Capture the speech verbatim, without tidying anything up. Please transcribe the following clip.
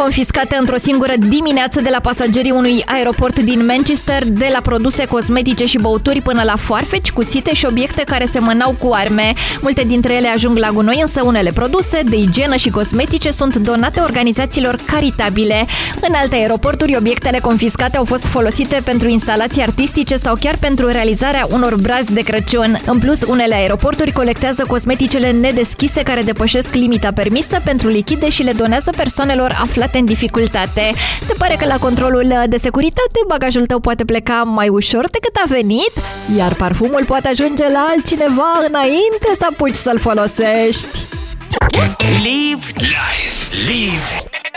confiscate într-o singură dimineață de la pasagerii unui aeroport din Manchester, de la produse cosmetice și băuturi până la foarfeci, cuțite și obiecte care semănau cu arme. Multe dintre ele ajung la gunoi, însă unele produse de igienă și cosmetice sunt donate organizațiilor caritabile. În alte aeroporturi, obiectele confiscate au fost folosite pentru instalații artistice sau chiar pentru realizarea unor brazi de Crăciun. În plus, unele aeroporturi colectează cosmeticele nedeschise care depășesc limita permisă pentru lichide și le donează persoanelor aflate în dificultate. Se pare că la controlul de securitate bagajul tău poate pleca mai ușor decât a venit, iar parfumul poate ajunge la altcineva înainte să apuci să-l folosești. Live, live, live